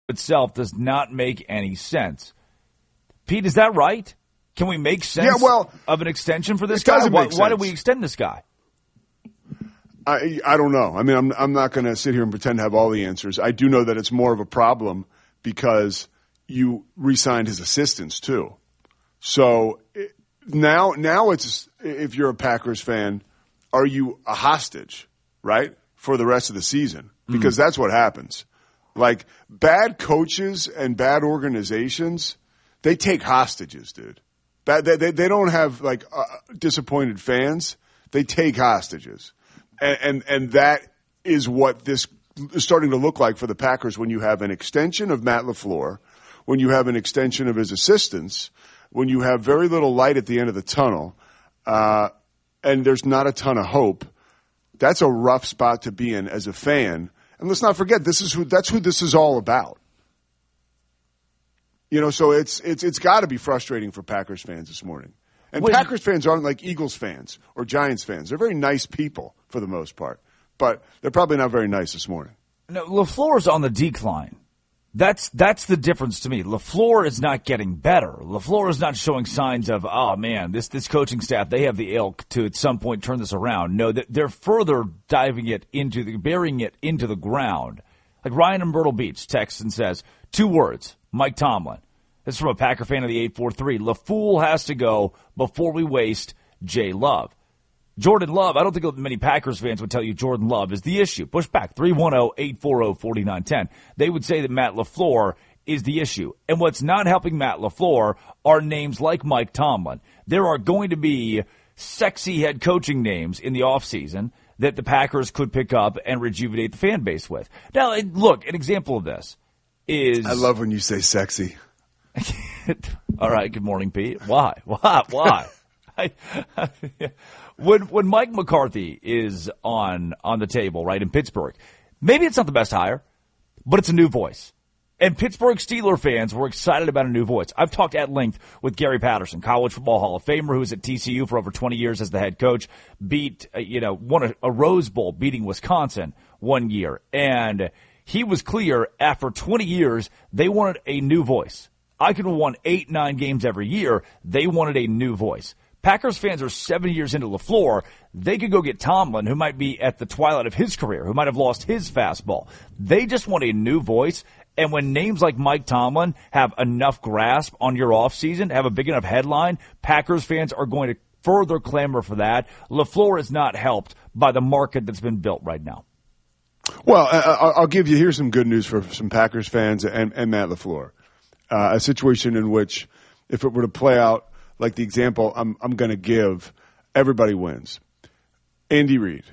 itself does not make any sense. Pete, is that right? Can we make sense of an extension for this guy? Why did we extend this guy? I don't know. I mean, I'm not going to sit here and pretend to have all the answers. I do know that it's more of a problem because you re-signed his assistants too. So now it's, if you're a Packers fan, are you a hostage, right, for the rest of the season? Because that's what happens. Like, bad coaches and bad organizations, they take hostages, dude. They don't have, like, disappointed fans. They take hostages. And that is what this is starting to look like for the Packers when you have an extension of Matt LaFleur, when you have an extension of his assistants, when you have very little light at the end of the tunnel, and there's not a ton of hope. That's a rough spot to be in as a fan. And let's not forget, that's who this is all about. You know, so it's got to be frustrating for Packers fans this morning. And Packers fans aren't like Eagles fans or Giants fans. They're very nice people for the most part. But they're probably not very nice this morning. No, LaFleur's on the decline. That's the difference to me. LaFleur is not getting better. LaFleur is not showing signs of, oh man, this coaching staff, they have the ilk to at some point turn this around. No, they're further burying it into the ground. Like Ryan in Myrtle Beach texts and says, 2 words, Mike Tomlin. This is from a Packer fan of the 843. LaFool has to go before we waste Jay Love. Jordan Love, I don't think many Packers fans would tell you Jordan Love is the issue. Push back, 310-840-4910. They would say that Matt LaFleur is the issue. And what's not helping Matt LaFleur are names like Mike Tomlin. There are going to be sexy head coaching names in the offseason that the Packers could pick up and rejuvenate the fan base with. Now, look, an example of this is... I love when you say sexy. All right, good morning, Pete. Why? When Mike McCarthy is on the table, right, in Pittsburgh, maybe it's not the best hire, but it's a new voice. And Pittsburgh Steelers fans were excited about a new voice. I've talked at length with Gary Patterson, College Football Hall of Famer, who was at TCU for over 20 years as the head coach, won a Rose Bowl beating Wisconsin one year. And he was clear after 20 years, they wanted a new voice. I could have won 8-9 games every year. They wanted a new voice. Packers fans are 7 years into LaFleur. They could go get Tomlin, who might be at the twilight of his career, who might have lost his fastball. They just want a new voice. And when names like Mike Tomlin have enough grasp on your offseason, have a big enough headline, Packers fans are going to further clamor for that. LaFleur is not helped by the market that's been built right now. Well, I'll give you, here's some good news for some Packers fans and Matt LaFleur. A situation in which, if it were to play out like the example I'm going to give, everybody wins. Andy Reid.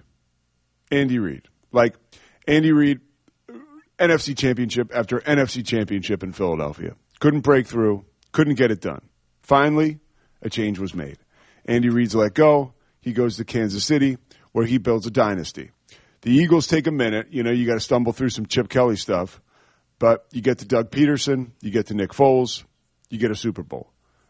Like, Andy Reid, NFC championship after NFC championship in Philadelphia. Couldn't break through, couldn't get it done. Finally, a change was made. Andy Reid's let go. He goes to Kansas City, where he builds a dynasty. The Eagles take a minute. You know, you got to stumble through some Chip Kelly stuff. But you get to Doug Peterson, you get to Nick Foles, you get a Super Bowl.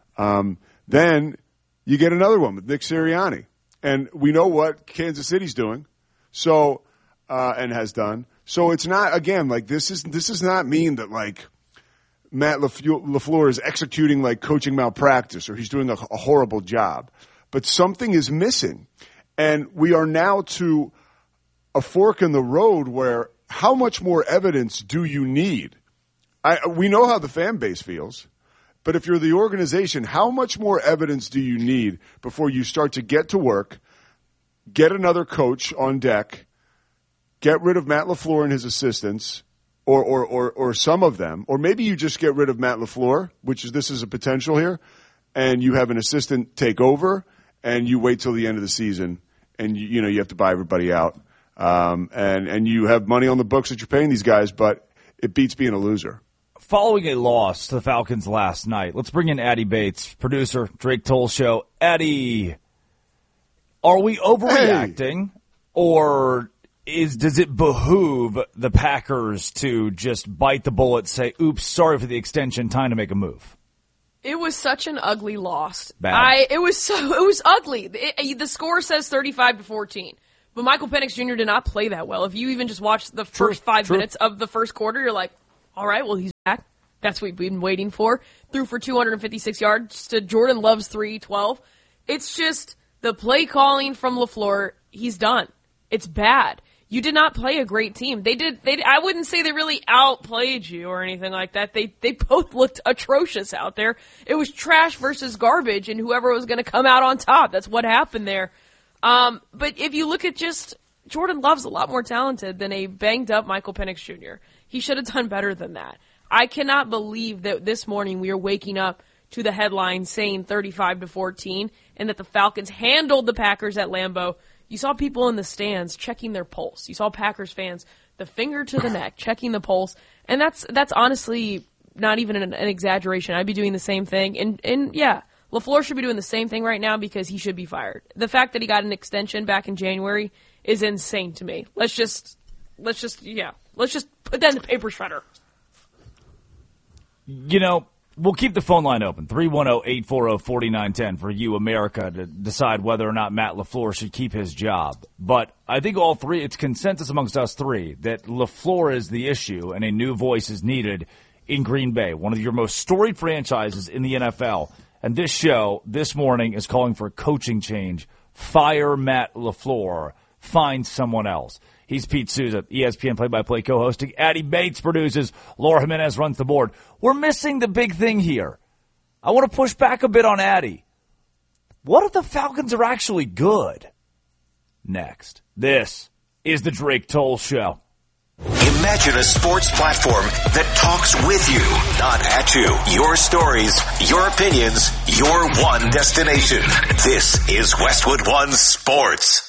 Then you get another one with Nick Sirianni. And we know what Kansas City's doing, so and has done. So it's not, again, like this does not mean that like Matt LaFleur is executing like coaching malpractice or he's doing a horrible job. But something is missing. And we are now to a fork in the road where how much more evidence do you need? We know how the fan base feels, but if you're the organization, how much more evidence do you need before you start to get to work, get another coach on deck, get rid of Matt LaFleur and his assistants, or some of them, or maybe you just get rid of Matt LaFleur, this is a potential here, and you have an assistant take over, and you wait till the end of the season, and you have to buy everybody out. And you have money on the books that you're paying these guys, but it beats being a loser. Following a loss to the Falcons last night, let's bring in Addy Bates, producer, Drake Toll Show. Addy, are we overreacting, or does it behoove the Packers to just bite the bullet, say, oops, sorry for the extension, time to make a move? It was such an ugly loss. Bad. It was ugly. The score says 35-14. But Michael Penix Jr. did not play that well. If you even just watch the first 5 minutes of the first quarter, you're like, all right, well, he's That's what we've been waiting for. Threw for 256 yards to Jordan Love's 312. It's just the play calling from LaFleur. He's done. It's bad. You did not play a great team. I wouldn't say they really outplayed you or anything like that. They both looked atrocious out there. It was trash versus garbage, and whoever was going to come out on top. That's what happened there. But if you look at just Jordan Love's a lot more talented than a banged up Michael Penix Jr. He should have done better than that. I cannot believe that this morning we are waking up to the headline saying 35-14 and that the Falcons handled the Packers at Lambeau. You saw people in the stands checking their pulse. You saw Packers fans, the finger to the neck, checking the pulse. And that's honestly not even an exaggeration. I'd be doing the same thing. And yeah, LaFleur should be doing the same thing right now because he should be fired. The fact that he got an extension back in January is insane to me. Let's just put that in the paper shredder. You know, we'll keep the phone line open, 310-840-4910 for you, America, to decide whether or not Matt LaFleur should keep his job. But I think it's consensus amongst us three that LaFleur is the issue and a new voice is needed in Green Bay, one of your most storied franchises in the NFL. And this show, this morning, is calling for a coaching change. Fire Matt LaFleur. Find someone else. He's Pete Souza, ESPN play-by-play co-hosting. Addie Bates produces. Laura Jimenez runs the board. We're missing the big thing here. I want to push back a bit on Addie. What if the Falcons are actually good? Next. This is the Drake Toll Show. Imagine a sports platform that talks with you, not at you. Your stories, your opinions, your one destination. This is Westwood One Sports.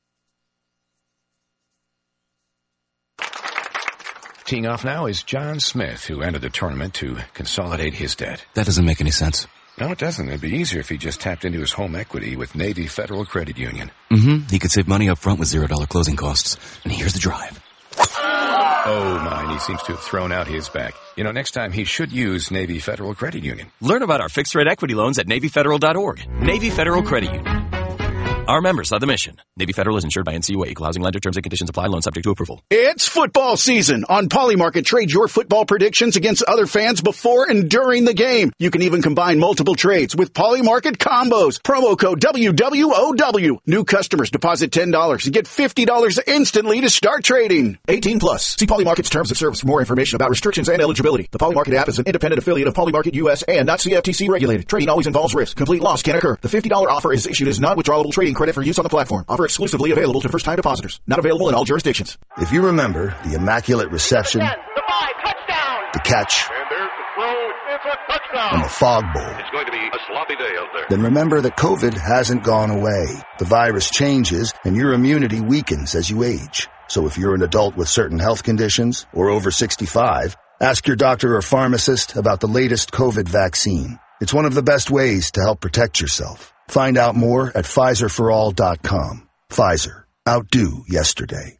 Teeing off now is John Smith, who entered the tournament to consolidate his debt. That doesn't make any sense. No, it doesn't. It'd be easier if he just tapped into his home equity with Navy Federal Credit Union. He could save money up front with $0 closing costs. And here's the drive. Oh, my, he seems to have thrown out his back. You know, next time he should use Navy Federal Credit Union. Learn about our fixed-rate equity loans at NavyFederal.org. Navy Federal Credit Union. Our members are the mission. Navy Federal is insured by NCUA. Equal housing lender. Terms and conditions apply. Loan subject to approval. It's football season. On Polymarket, trade your football predictions against other fans before and during the game. You can even combine multiple trades with Polymarket combos. Promo code WWOW. New customers deposit $10 and get $50 instantly to start trading. 18 plus. See Polymarket's terms of service for more information about restrictions and eligibility. The Polymarket app is an independent affiliate of Polymarket US and not CFTC regulated. Trading always involves risk. Complete loss can occur. The $50 offer is issued as non-withdrawable trading credit for use on the platform. Offer exclusively available to first-time depositors. Not available in all jurisdictions. If you remember the immaculate reception, the catch, and the fog bowl, it's going to be a sloppy day out there. Then remember that COVID hasn't gone away. The virus changes, and your immunity weakens as you age. So if you're an adult with certain health conditions or over 65, ask your doctor or pharmacist about the latest COVID vaccine. It's one of the best ways to help protect yourself. Find out more at PfizerForAll.com. Pfizer. Outdo yesterday.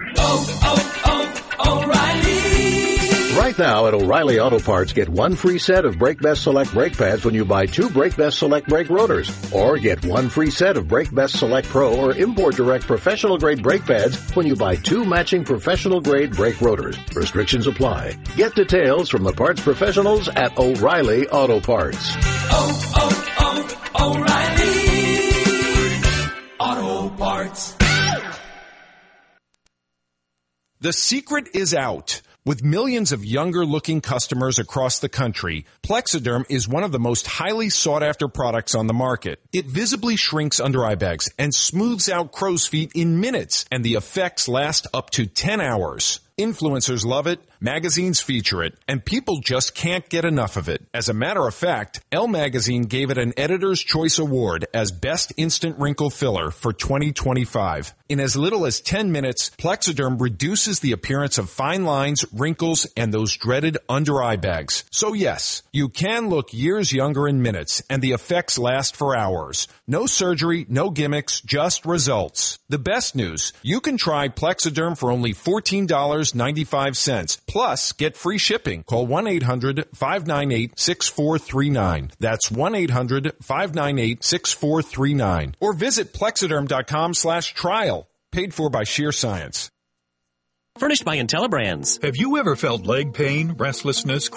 O'Reilly. Right now at O'Reilly Auto Parts, get one free set of Brake Best Select brake pads when you buy 2 Brake Best Select brake rotors. Or get one free set of Brake Best Select Pro or Import Direct professional grade brake pads when you buy 2 matching professional grade brake rotors. Restrictions apply. Get details from the parts professionals at O'Reilly Auto Parts. O'Reilly Auto Parts. The secret is out. With millions of younger-looking customers across the country, Plexiderm is one of the most highly sought-after products on the market. It visibly shrinks under-eye bags and smooths out crow's feet in minutes, and the effects last up to 10 hours. Influencers love it, magazines feature it, and people just can't get enough of it. As a matter of fact, Elle Magazine gave it an Editor's Choice Award as Best Instant Wrinkle Filler for 2025. In as little as 10 minutes, Plexiderm reduces the appearance of fine lines, wrinkles, and those dreaded under-eye bags. So yes, you can look years younger in minutes, and the effects last for hours. No surgery, no gimmicks, just results. The best news, you can try Plexiderm for only $14.95. Plus, get free shipping. Call 1-800-598-6439. That's 1-800-598-6439. Or visit Plexiderm.com/trial. Paid for by Sheer Science. Furnished by IntelliBrands. Have you ever felt leg pain, restlessness,